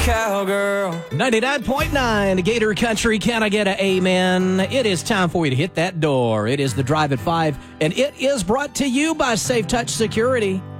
cowgirl. 99.9 Gator Country, can I get an amen? It is time for you to hit that door. It is the Drive at 5, and it is brought to you by Safe Touch Security.